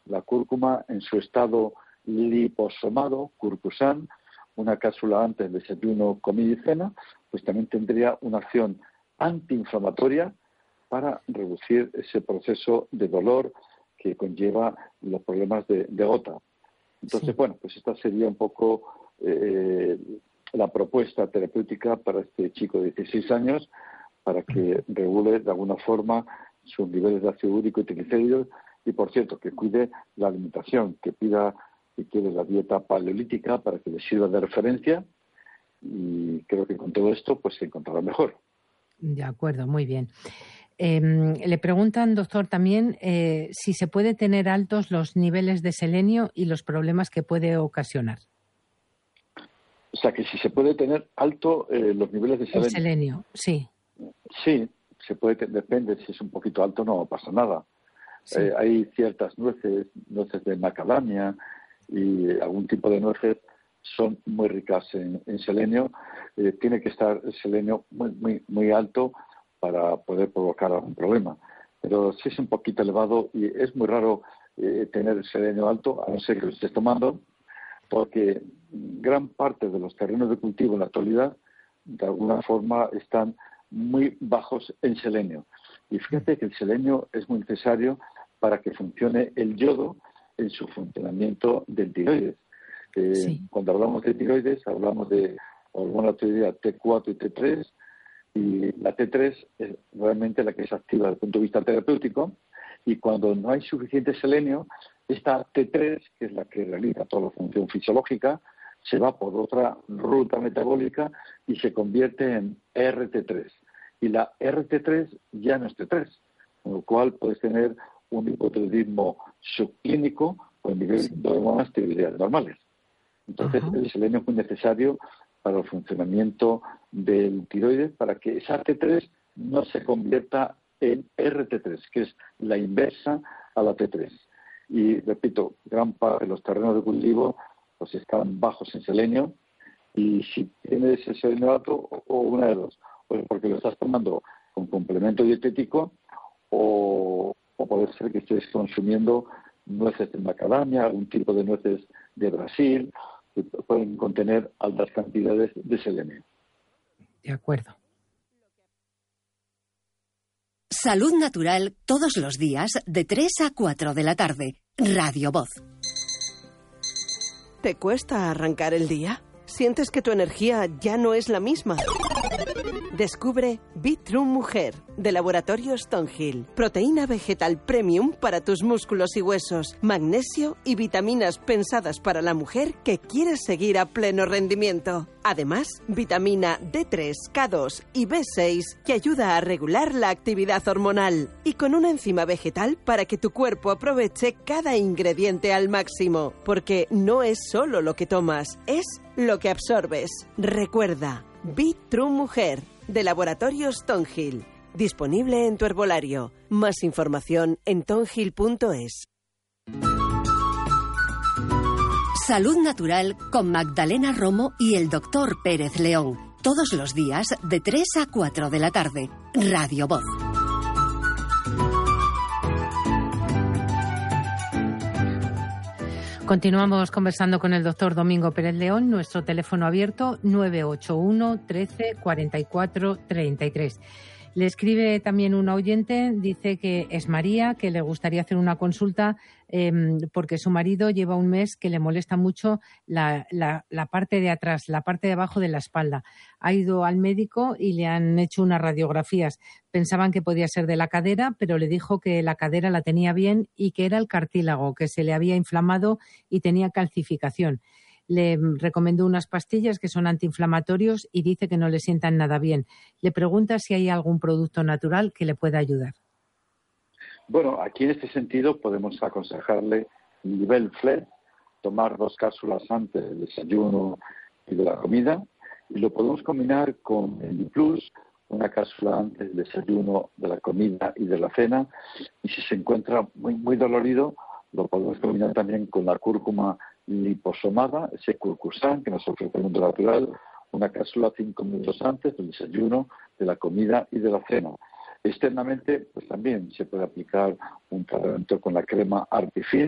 la cúrcuma en su estado liposomado, curcusan, una cápsula antes del desayuno, comida y cena, pues también tendría una acción antiinflamatoria para reducir ese proceso de dolor que conlleva los problemas de gota. Entonces, bueno, pues esta sería un poco la propuesta terapéutica para este chico de 16 años para que regule de alguna forma sus niveles de ácido úrico y triglicéridos y, por cierto, que cuide la alimentación, que pida y quiere la dieta paleolítica para que le sirva de referencia y creo que con todo esto pues se encontrará mejor. De acuerdo, muy bien. Le preguntan, doctor, también si se puede tener altos los niveles de selenio y los problemas que puede ocasionar. O sea, que si se puede tener alto los niveles de selenio. El selenio, sí. Sí, se puede, depende, si es un poquito alto no pasa nada. Sí. Hay ciertas nueces de macadamia y algún tipo de nueces son muy ricas en selenio. Tiene que estar el selenio muy alto para poder provocar algún problema. Pero si es un poquito elevado y es muy raro tener el selenio alto, a no ser que lo estés tomando, porque gran parte de los terrenos de cultivo en la actualidad de alguna forma están muy bajos en selenio. Y fíjate que el selenio es muy necesario para que funcione el yodo en su funcionamiento del tiroides. Sí. Cuando hablamos de tiroides, hablamos de hormona tiroidea T4 y T3, y la T3 es realmente la que se activa desde el punto de vista terapéutico, y cuando no hay suficiente selenio, esta T3, que es la que realiza toda la función fisiológica, se va por otra ruta metabólica y se convierte en RT3. Y la RT3 ya no es T3, con lo cual puedes tener un hipotiroidismo subclínico con niveles de hormonas tiroideas normales. Entonces, el selenio es muy necesario para el funcionamiento del tiroides, para que esa T3 no se convierta en RT3, que es la inversa a la T3. Y, repito, gran parte de los terrenos de cultivo pues están bajos en selenio, y si tienes el selenio alto, o una de dos, pues porque lo estás tomando con complemento dietético, o puede ser que estés consumiendo nueces de macadamia, algún tipo de nueces de Brasil, que pueden contener altas cantidades de selenio. De acuerdo. Salud Natural todos los días de 3 a 4 de la tarde. Radio Voz. ¿Te cuesta arrancar el día? ¿Sientes que tu energía ya no es la misma? Descubre Be-True Mujer, de Laboratorio Stonehill. Proteína vegetal premium para tus músculos y huesos, magnesio y vitaminas pensadas para la mujer que quiere seguir a pleno rendimiento. Además, vitamina D3, K2 y B6 que ayuda a regular la actividad hormonal. Y con una enzima vegetal para que tu cuerpo aproveche cada ingrediente al máximo. Porque no es solo lo que tomas, es lo que absorbes. Recuerda, Be-True Mujer, de Laboratorio Stonehill. Disponible en tu herbolario. Más información en tonhill.es. Salud Natural con Magdalena Romo y el Dr. Pérez León. Todos los días de 3 a 4 de la tarde. Radio Voz. Continuamos conversando con el doctor Domingo Pérez León. Nuestro teléfono abierto 981 13 44 33. Le escribe también un oyente, dice que es María, que le gustaría hacer una consulta porque su marido lleva un mes que le molesta mucho la parte de atrás, la parte de abajo de la espalda. Ha ido al médico y le han hecho unas radiografías. Pensaban que podía ser de la cadera, pero le dijo que la cadera la tenía bien y que era el cartílago, que se le había inflamado y tenía calcificación. Le recomendó unas pastillas que son antiinflamatorios y dice que no le sientan nada bien. Le pregunta si hay algún producto natural que le pueda ayudar. Bueno, aquí en este sentido podemos aconsejarle nivel FLED, tomar 2 cápsulas antes del desayuno y de la comida, y lo podemos combinar con el Plus, una cápsula antes del desayuno, de la comida y de la cena, y si se encuentra muy dolorido, lo podemos combinar también con la cúrcuma liposomada, ese curcusan que nos ofrece el mundo natural, una cápsula 5 minutos antes del desayuno, de la comida y de la cena. Externamente, pues también se puede aplicar un tratamiento con la crema Artifin,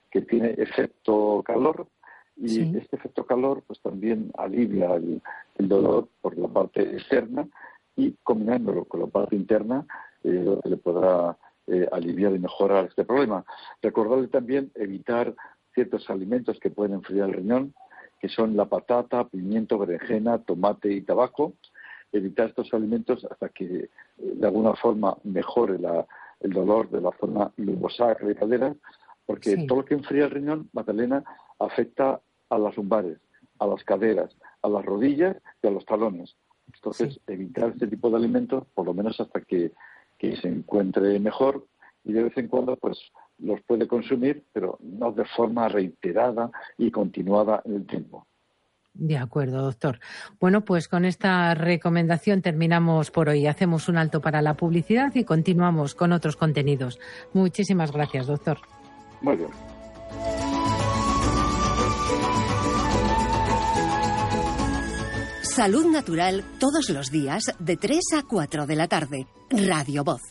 que tiene efecto calor, y Sí. este efecto calor pues también alivia el dolor por la parte externa, y combinándolo con la parte interna lo que le podrá aliviar y mejorar este problema. Recordarle también evitar ciertos alimentos que pueden enfriar el riñón, que son la patata, pimiento, berenjena, tomate y tabaco. Evitar estos alimentos hasta que de alguna forma mejore el dolor de la zona lumbosacra y cadera, porque Sí. todo lo que enfría el riñón, Magdalena, afecta a las lumbares, a las caderas, a las rodillas y a los talones. Entonces, Sí. evitar este tipo de alimentos, por lo menos hasta que se encuentre mejor, y de vez en cuando pues los puede consumir, pero no de forma reiterada y continuada en el tiempo. De acuerdo, doctor. Bueno, pues con esta recomendación terminamos por hoy. Hacemos un alto para la publicidad y continuamos con otros contenidos. Muchísimas gracias, doctor. Muy bien. Salud Natural todos los días de 3 a 4 de la tarde. Radio Voz.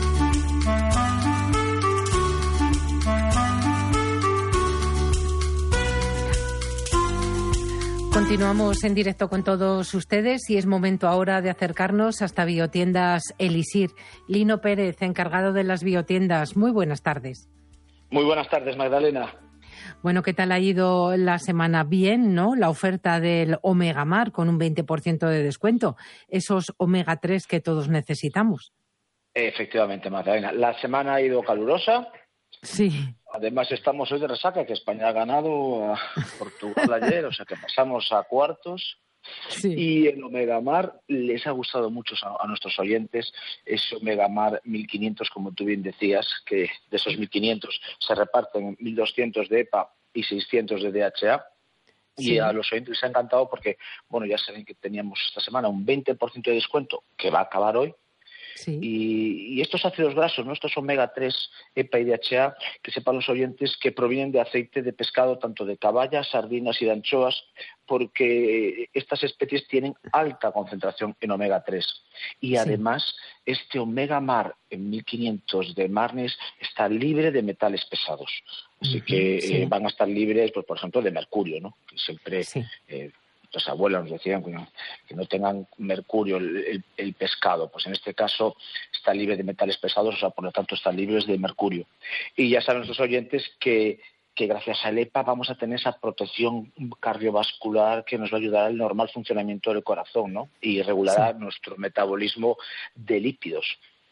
Continuamos en directo con todos ustedes y es momento ahora de acercarnos hasta Biotiendas Elisir. Lino Pérez, encargado de las biotiendas. Muy buenas tardes. Muy buenas tardes, Magdalena. Bueno, ¿qué tal ha ido la semana? Bien, ¿no? La oferta del Omega Mar con un 20% de descuento. Esos Omega 3 que todos necesitamos. Efectivamente, Magdalena. La semana ha ido calurosa. Sí. Además, estamos hoy de resaca, que España ha ganado a Portugal ayer, o sea que pasamos a cuartos. Sí. Y el Omega Mar les ha gustado mucho a nuestros oyentes, ese Omega Mar 1500, como tú bien decías, que de esos 1500 se reparten 1200 de EPA y 600 de DHA. Sí. Y a los oyentes les ha encantado porque, bueno, ya saben que teníamos esta semana un 20% de descuento, que va a acabar hoy. Sí. Y estos ácidos grasos, ¿no? Estos omega 3, EPA y DHA, que sepan los oyentes que provienen de aceite de pescado, tanto de caballa, sardinas y de anchoas, porque estas especies tienen alta concentración en omega 3. Y Sí. además, este omega mar en 1500 de Marnis está libre de metales pesados. Así que Sí. van a estar libres, pues, por ejemplo, de mercurio, ¿no? Que siempre... Sí. Los abuelos nos decían que no tengan mercurio el pescado, pues en este caso está libre de metales pesados, o sea, por lo tanto está libre de mercurio. Y ya saben nuestros oyentes que gracias al EPA vamos a tener esa protección cardiovascular que nos va a ayudar al normal funcionamiento del corazón, ¿no? Y regulará nuestro metabolismo de lípidos.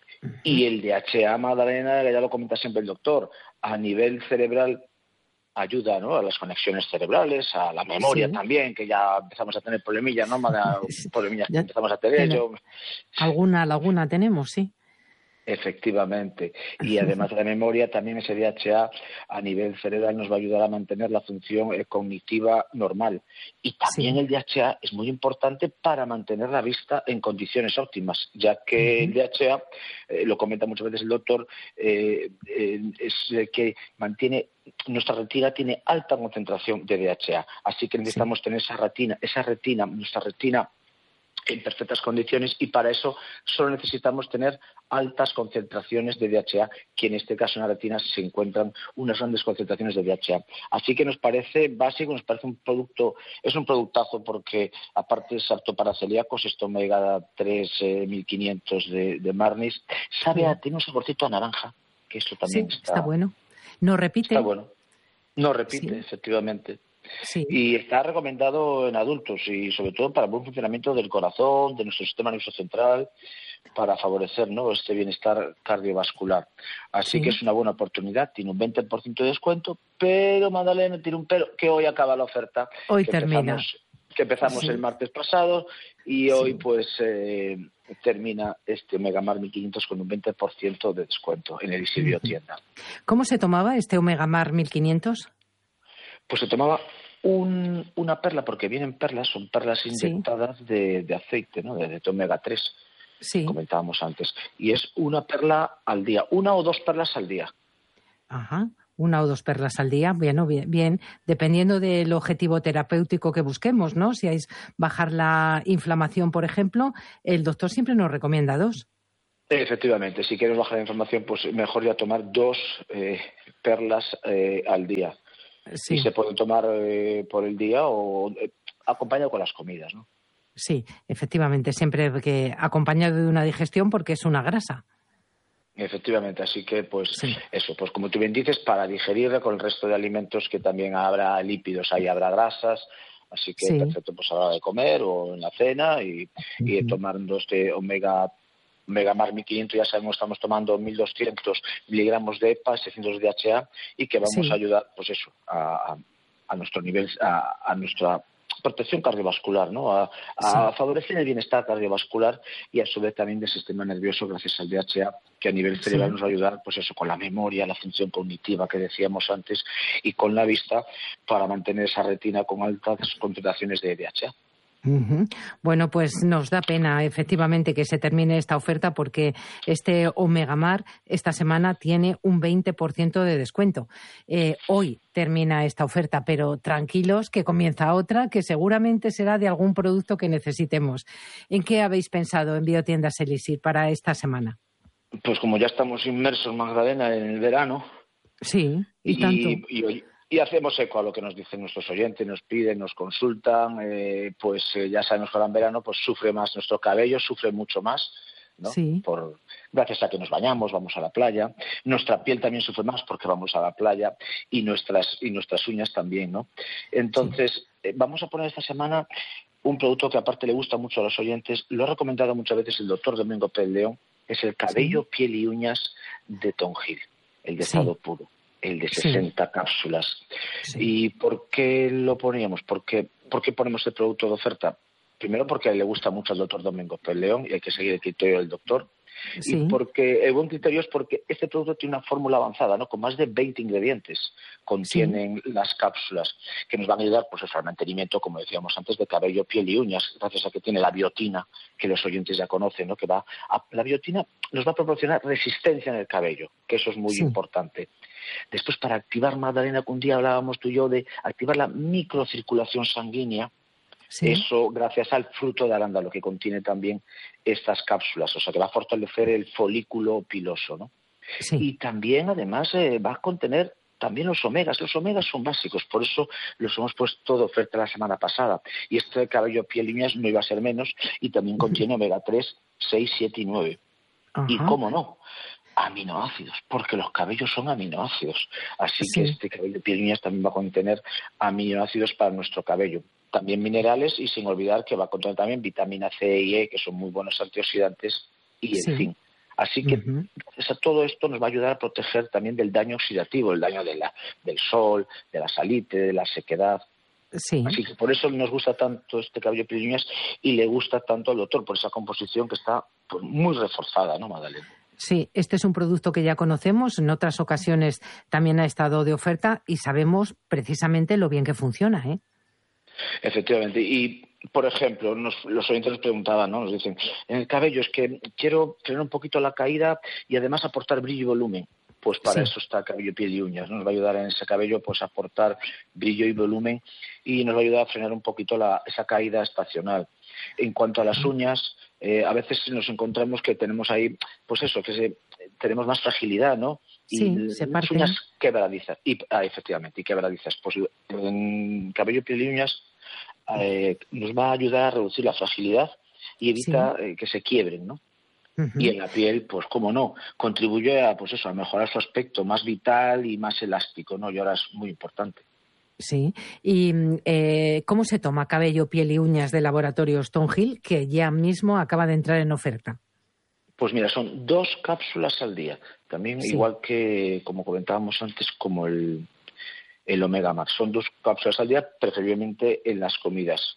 Y el DHA, Magdalena, ya lo comenta siempre el doctor, a nivel cerebral ayuda, ¿no?, a las conexiones cerebrales, a la memoria también, que ya empezamos a tener problemillas, ¿no? Problemillas que empezamos a tener. Alguna laguna tenemos, sí. Efectivamente. Y además de la memoria, también ese DHA a nivel cerebral nos va a ayudar a mantener la función cognitiva normal. Y también el DHA es muy importante para mantener la vista en condiciones óptimas, ya que el DHA, lo comenta muchas veces el doctor, es que mantiene... Nuestra retina tiene alta concentración de DHA, así que necesitamos tener nuestra retina en perfectas condiciones, y para eso solo necesitamos tener altas concentraciones de DHA, que en este caso en la retina se encuentran unas grandes concentraciones de DHA. Así que nos parece básico, nos parece un producto, es un productazo, porque aparte es apto para celíacos, este omega 3 1500 de Marnis, tiene un saborcito a naranja, que eso también está bueno. No repite. Está bueno. No repite, efectivamente. Sí. Y está recomendado en adultos y sobre todo para el buen funcionamiento del corazón, de nuestro sistema nervioso central, para favorecer, ¿no?, este bienestar cardiovascular. Así que es una buena oportunidad, tiene un 20% de descuento, pero Magdalena tiene un pero, que hoy acaba la oferta. Hoy termina. Empezamos el martes pasado y hoy pues termina este Omega Mar 1500 con un 20% de descuento en el Elisir Biotienda. ¿Cómo se tomaba este Omega Mar 1500? Pues se tomaba una perla, porque vienen perlas, son perlas inyectadas de aceite, ¿no?, de omega 3, comentábamos antes. Y es una perla al día, una o dos perlas al día. Ajá. Una o dos perlas al día, bien, dependiendo del objetivo terapéutico que busquemos, ¿no? Si es bajar la inflamación, por ejemplo, el doctor siempre nos recomienda 2. Efectivamente, si quieres bajar la inflamación, pues mejor ya tomar 2 perlas al día. Sí. Y se pueden tomar por el día o acompañado con las comidas, ¿no? Sí, efectivamente, siempre que acompañado de una digestión porque es una grasa. Efectivamente, así que pues sí. Eso, pues como tú bien dices, para digerirla con el resto de alimentos que también habrá lípidos, ahí habrá grasas, así que sí. perfecto pues a la hora de comer o en la cena y tomando este Omega Mar 1500, ya sabemos, estamos tomando 1200 miligramos de EPA, 600 de DHA y que vamos a ayudar pues eso, a nuestro nivel, a nuestra protección cardiovascular, ¿no? A favorecer el bienestar cardiovascular y a su vez también del sistema nervioso gracias al DHA, que a nivel cerebral nos va a ayudar pues eso, con la memoria, la función cognitiva que decíamos antes y con la vista para mantener esa retina con altas concentraciones de DHA. Bueno, pues nos da pena efectivamente que se termine esta oferta porque este Omega Mar esta semana tiene un 20% de descuento. Hoy termina esta oferta, pero tranquilos que comienza otra que seguramente será de algún producto que necesitemos. ¿En qué habéis pensado en Biotiendas Elixir para esta semana? Pues como ya estamos inmersos, Magdalena, en el verano. Sí, y tanto. Y hacemos eco a lo que nos dicen nuestros oyentes, nos piden, nos consultan, ya sabemos que ahora en verano pues sufre más nuestro cabello, sufre mucho más, ¿no? Sí. Gracias a que nos bañamos, vamos a la playa. Nuestra piel también sufre más porque vamos a la playa y nuestras uñas también, ¿no? Entonces, vamos a poner esta semana un producto que aparte le gusta mucho a los oyentes, lo ha recomendado muchas veces el doctor Domingo Pérez León, es el cabello, piel y uñas de Tonghil, el de estado puro. El de 60 cápsulas. Sí. ¿Y por qué lo poníamos? ¿Por qué ponemos el producto de oferta? Primero porque le gusta mucho al doctor Domingo Pérez León y hay que seguir el criterio del doctor. Sí. Y porque el buen criterio es porque este producto tiene una fórmula avanzada, ¿no? Con más de 20 ingredientes contienen las cápsulas que nos van a ayudar pues al mantenimiento, como decíamos antes, de cabello, piel y uñas, gracias a que tiene la biotina, que los oyentes ya conocen, ¿no? La biotina nos va a proporcionar resistencia en el cabello, que eso es muy importante. Después, para activar, Magdalena, que un día hablábamos tú y yo de activar la microcirculación sanguínea, eso gracias al fruto de arándano que contiene también estas cápsulas, o sea que va a fortalecer el folículo piloso, ¿no? Sí. Y también, además, va a contener también los omegas. Los omegas son básicos, por eso los hemos puesto de oferta la semana pasada. Y este de cabello, piel y uñas no iba a ser menos, y también contiene omega 3, 6, 7 y 9. Y cómo no, aminoácidos, porque los cabellos son aminoácidos. Así que este cabello, piel y uñas también va a contener aminoácidos para nuestro cabello. También minerales y sin olvidar que va a contener también vitamina C y E, que son muy buenos antioxidantes, y el zinc. Así que todo esto nos va a ayudar a proteger también del daño oxidativo, el daño del sol, de la salite, de la sequedad. Sí. Así que por eso nos gusta tanto este cabello, piel y uñas y le gusta tanto al doctor, por esa composición que está pues, muy reforzada, ¿no, Magdalena? Sí, este es un producto que ya conocemos, en otras ocasiones también ha estado de oferta y sabemos precisamente lo bien que funciona, ¿eh? Efectivamente. Y, por ejemplo, los oyentes nos preguntaban, ¿no? Nos dicen, en el cabello es que quiero frenar un poquito la caída y además aportar brillo y volumen. Pues para eso está cabello, piel y uñas, ¿no? Nos va a ayudar en ese cabello pues a aportar brillo y volumen y nos va a ayudar a frenar un poquito esa caída estacional. En cuanto a las uñas, a veces nos encontramos que tenemos ahí, pues eso, tenemos más fragilidad, ¿no? Sí, se parten. Uñas quebradizas, efectivamente, y quebradizas. Pues en cabello, piel y uñas nos va a ayudar a reducir la fragilidad y evita que se quiebren, ¿no? Y en la piel, pues cómo no, contribuye a mejorar su aspecto más vital y más elástico, ¿no? Y ahora es muy importante. Sí. ¿Y cómo se toma cabello, piel y uñas de Laboratorios Tonghil, que ya mismo acaba de entrar en oferta? Pues mira, son 2 cápsulas al día. También igual que, como comentábamos antes, como el Omega Mar. Son 2 cápsulas al día, preferiblemente en las comidas.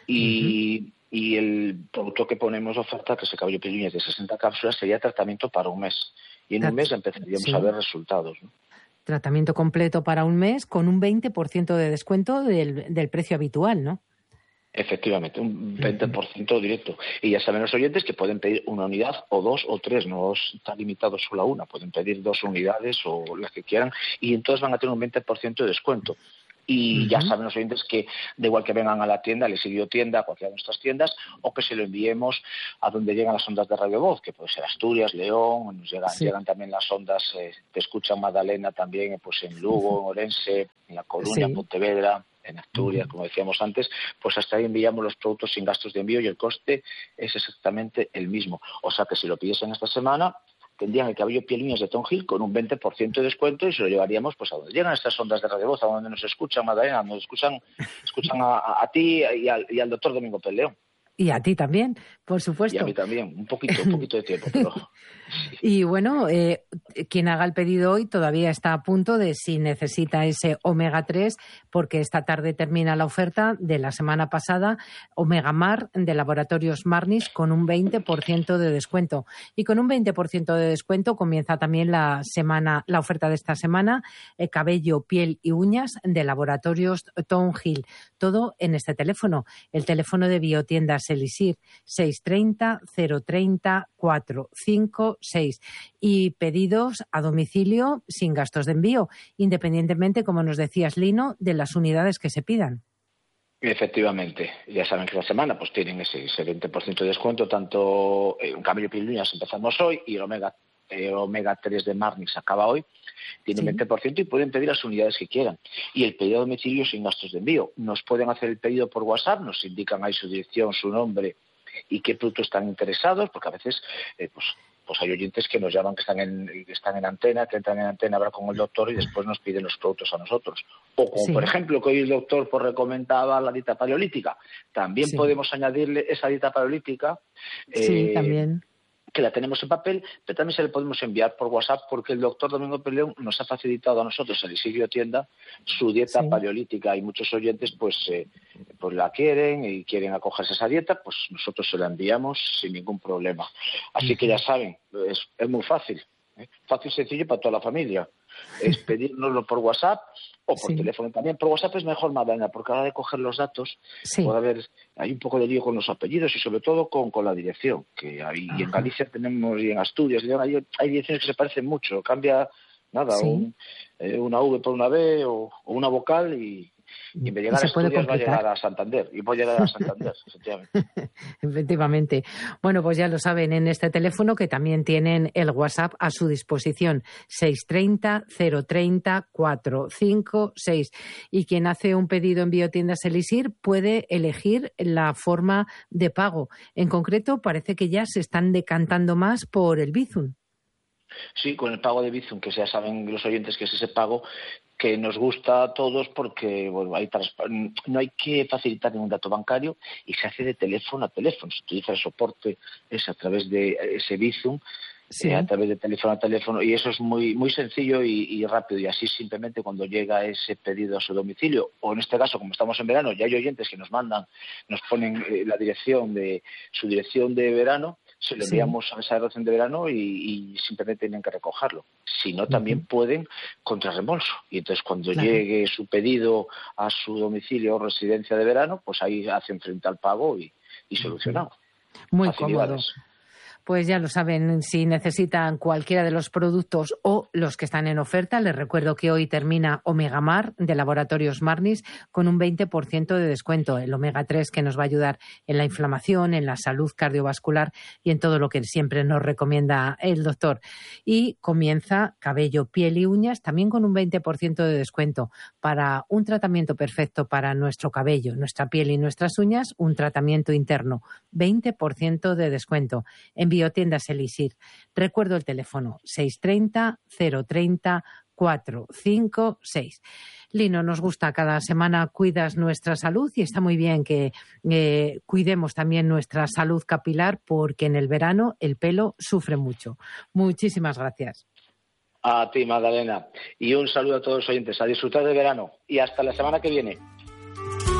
Y el producto que ponemos de oferta, que es el cabello, piel y uñas de 60 cápsulas, sería tratamiento para un mes. Y en un mes empezaríamos a ver resultados, ¿no? Tratamiento completo para un mes con un 20% de descuento del precio habitual, ¿no? Efectivamente, un 20% directo. Y ya saben los oyentes que pueden pedir una unidad o 2 o 3, no está limitado solo a una, pueden pedir 2 unidades o las que quieran y entonces van a tener un 20% de descuento. Y ya saben los oyentes que da igual que vengan a la tienda, les sirvió tienda, a cualquiera de nuestras tiendas, o que se lo enviemos a donde llegan las ondas de Radio Voz, que puede ser Asturias, León, nos llegan también las ondas que escuchan Magdalena también pues en Lugo, en Orense, en La Coruña, en Pontevedra, en Asturias, como decíamos antes, pues hasta ahí enviamos los productos sin gastos de envío y el coste es exactamente el mismo. O sea que si lo pidiesen esta semana, tendrían el cabello piel y uñas de Tonjil con un 20% de descuento y se lo llevaríamos pues a donde llegan estas ondas de Radio Voz, a donde nos escuchan, Magdalena, nos escuchan a ti y al doctor Domingo Pérez León. Y a ti también, por supuesto. Y a mí también, un poquito de tiempo. Pero... Y bueno, quien haga el pedido hoy todavía está a punto de si necesita ese omega 3, porque esta tarde termina la oferta de la semana pasada, Omega Mar de Laboratorios Marnis con un 20% de descuento. Y con un 20% de descuento comienza también la oferta de esta semana, cabello, piel y uñas de Laboratorios Tonjil. Todo en este teléfono, el teléfono de Biotiendas Elisir, 630 030 456, y pedidos a domicilio sin gastos de envío, independientemente, como nos decías, Lino, de las unidades que se pidan. Efectivamente, ya saben que la semana pues tienen ese 20% de descuento, tanto un cabello, piel y uñas empezamos hoy y el omega 3 de Marnix acaba hoy, tiene un 20% y pueden pedir las unidades que quieran. Y el pedido a domicilio sin gastos de envío. Nos pueden hacer el pedido por WhatsApp, nos indican ahí su dirección, su nombre y qué productos están interesados, porque a veces pues hay oyentes que nos llaman que están en antena, que entran en antena a hablar con el doctor y después nos piden los productos a nosotros. O como por ejemplo que hoy el doctor pues recomendaba la dieta paleolítica. También podemos añadirle esa dieta paleolítica. También. Que la tenemos en papel, pero también se le podemos enviar por WhatsApp porque el doctor Domingo Pérez León nos ha facilitado a nosotros, el Elisir Tienda, su dieta paleolítica y muchos oyentes pues la quieren y quieren acogerse a esa dieta, pues nosotros se la enviamos sin ningún problema. Así que ya saben, es muy fácil, fácil y sencillo para toda la familia. Es pedírnoslo por WhatsApp o por teléfono también. Por WhatsApp es mejor, Magdalena, porque a la hora de coger los datos hay un poco de lío con los apellidos y sobre todo con la dirección, que hay, y en Galicia tenemos, y en Asturias, hay direcciones que se parecen mucho, cambia una V por una B o una vocal y en vez de llegar a Asturias va a llegar a Santander. Y puede llegar a Santander, efectivamente. Efectivamente. Bueno, pues ya lo saben en este teléfono, que también tienen el WhatsApp a su disposición, 630 030 456. Y quien hace un pedido en Biotiendas Elisir puede elegir la forma de pago. En concreto, parece que ya se están decantando más por el Bizum. Sí, con el pago de Bizum, que ya saben los oyentes que es ese pago que nos gusta a todos porque no hay que facilitar ningún dato bancario y se hace de teléfono a teléfono. Se utiliza el soporte a través de ese Bizum, a través de teléfono a teléfono, y eso es muy muy sencillo y rápido, y así simplemente cuando llega ese pedido a su domicilio, o en este caso como estamos en verano, ya hay oyentes que nos ponen su dirección de verano, se lo enviamos a esa dirección de verano y simplemente tienen que recogerlo. Si no, también pueden contra reembolso. Y entonces cuando llegue su pedido a su domicilio o residencia de verano, pues ahí hacen frente al pago y solucionado. Muy cómodo. Pues ya lo saben, si necesitan cualquiera de los productos o los que están en oferta, les recuerdo que hoy termina Omega Mar de Laboratorios Marnis con un 20% de descuento. El omega 3 que nos va a ayudar en la inflamación, en la salud cardiovascular y en todo lo que siempre nos recomienda el doctor. Y comienza cabello, piel y uñas también con un 20% de descuento para un tratamiento perfecto para nuestro cabello, nuestra piel y nuestras uñas, un tratamiento interno, 20% de descuento. En Biotiendas Elisir. Recuerdo el teléfono 630 030 456. Lino, nos gusta, cada semana cuidas nuestra salud y está muy bien que cuidemos también nuestra salud capilar porque en el verano el pelo sufre mucho. Muchísimas gracias. A ti, Magdalena. Y un saludo a todos los oyentes. A disfrutar del verano y hasta la semana que viene.